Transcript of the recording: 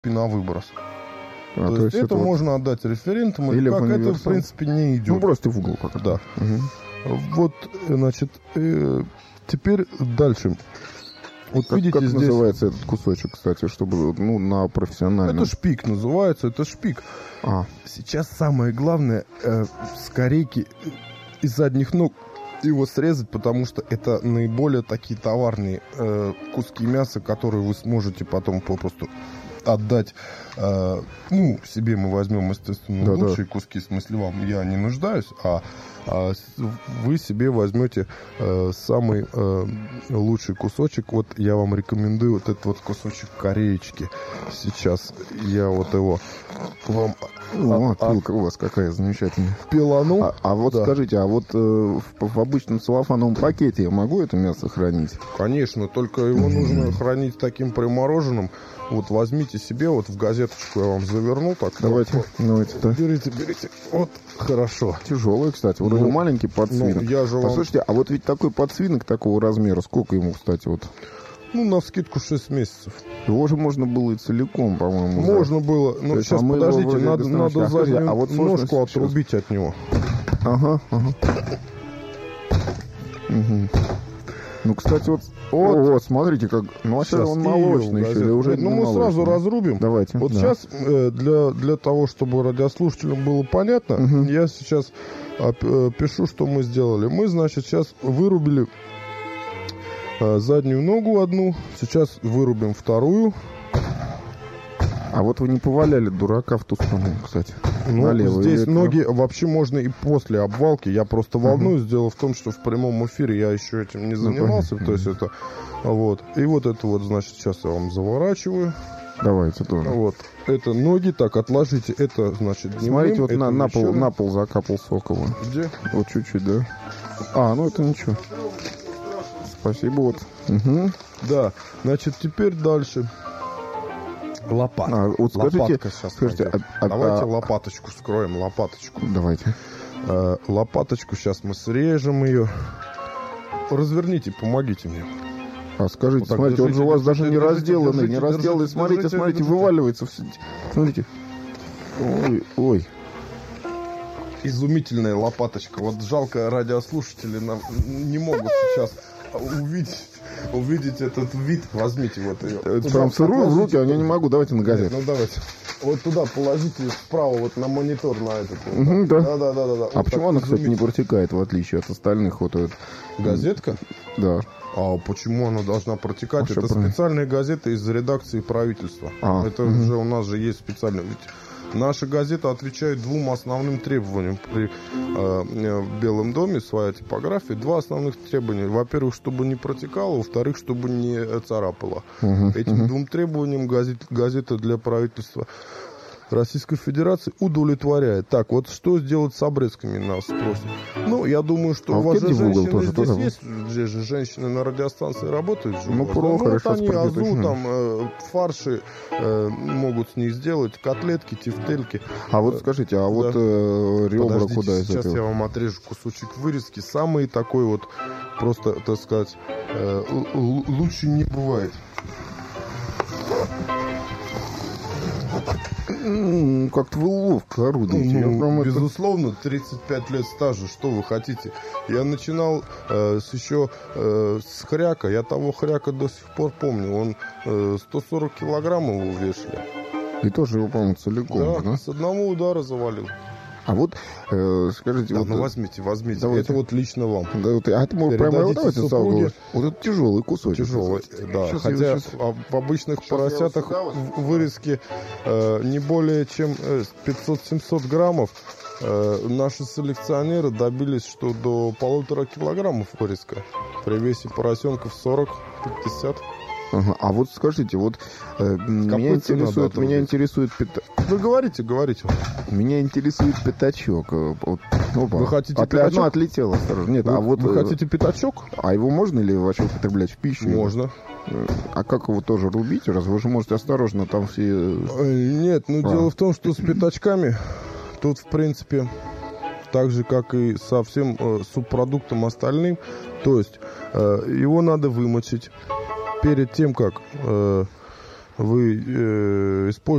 на выброс. То есть это вот... можно отдать референтам, или как это, в принципе, не идет. Ну, просто в угол как-то. Да. Вот, значит, теперь дальше. Вот как, видите, как здесь... называется этот кусочек, кстати, чтобы, ну, на профессиональном... Это шпик называется, это шпик. Сейчас самое главное, с корейки и задних ног его срезать, потому что это наиболее такие товарные куски мяса, которые вы сможете потом попросту отдать. Ну, себе мы возьмем, естественно, лучшие куски, в смысле, вам я не нуждаюсь, а вы себе возьмете самый лучший кусочек. Вот я вам рекомендую вот этот вот кусочек кореечки. Сейчас я вот его вам... Вилка у вас какая замечательная. Пилану. А вот скажите, а вот в обычном целлофановом пакете я могу это мясо хранить? Конечно, только его нужно хранить таким примороженным. Вот возьмите себе, вот в газеточку я вам заверну. Так, давайте, да. Берите. Вот, хорошо. Тяжелый, кстати. Вроде маленький подсвинок. Я же Послушайте, а вот ведь такой подсвинок такого размера, сколько ему, кстати, вот? Ну, навскидку 6 месяцев. Его же можно было и целиком, по-моему. Можно было. Но сейчас, подождите, надо заднюю ножку отрубить от него. Ага. Ну, кстати, вот смотрите, как... Ну, сейчас он молочный еще, или уже не молочный? Мы сразу разрубим. Давайте. Вот сейчас, для того, чтобы радиослушателям было понятно, я сейчас пишу, что мы сделали. Мы, значит, сейчас вырубили заднюю ногу одну, сейчас вырубим вторую. А вот вы не поваляли дурака в ту сторону, кстати. Ну, здесь ноги вообще можно и после обвалки. Я просто волнуюсь. Дело в том, что в прямом эфире я еще этим не занимался. То есть это... Вот. И вот это вот, значит, сейчас я вам заворачиваю. Давайте тоже. Вот. Это ноги. Так, отложите. Это, значит, дневным. Смотрите, вот на пол закапал соково. Где? Вот чуть-чуть, да. Ну это ничего. Спасибо, вот. Да. Значит, теперь дальше. Лопатка. Вот лопатка сейчас. Давайте лопаточку скроем, лопаточку. Давайте. Лопаточку сейчас мы срежем ее. Разверните, помогите мне. Скажите, вот смотрите, он же у вас даже не разделанный, Смотрите, вываливается. Смотрите. Ой. Изумительная лопаточка. Вот жалко, радиослушатели не могут сейчас увидеть этот вид. Возьмите вот ее. Прям сырую в руки, а я не могу. Давайте на газету. Ну, давайте. Вот туда положите вправо, вот на монитор, на этот. Да. А почему она, кстати, не протекает, в отличие от остальных? Вот этот... Газетка? Да. А почему она должна протекать? Это специальная газета из редакции правительства. Это уже у нас же есть специальная... Наша газета отвечает двум основным требованиям при Белом доме, своя типография. Два основных требования. Во-первых, чтобы не протекало, во-вторых, чтобы не царапало. Этим двум требованиям газета для правительства Российской Федерации удовлетворяет. Так, вот что сделать с обрезками, нас спросят. Ну, я думаю, что у вас же женщины здесь есть. Здесь же женщины на радиостанции работают. Ну, вот они азу, там, фарши могут с них сделать, котлетки, тефтельки. А вот скажите, вот ребра куда из этого? Сейчас я вам отрежу кусочек вырезки. Самый такой вот, просто, так сказать, лучше не бывает. Как-то вы ловко орудуете. Безусловно, 35 лет стажа, что вы хотите. Я начинал еще с хряка. Я того хряка до сих пор помню. Он 140 килограммов его вешали. И тоже его, по-моему, целиком. Да, с одного удара завалил. А вот, скажите... Да, возьмите. Давайте. Это вот лично вам. Да, это мы прямо давайте супруге. Вот это тяжелый кусочек. Тяжелый, да. Хотя в обычных поросятах вырезки не более чем 500-700 граммов. Наши селекционеры добились, что до 1,5 килограммов вырезка. При весе поросенков 40-50. А вот скажите, вот меня интересует Вы говорите. Меня интересует пятачок. Вы хотите пятачок? Одно отлетло, осторожно. Нет, вы хотите пятачок? А его можно ли вообще употреблять в пищу? Можно. А как его тоже рубить? Раз вы же можете осторожно там все... Нет, дело в том, что с пятачками тут, в принципе, так же, как и со всем субпродуктом остальным, то есть его надо вымочить. Перед тем, как вы используете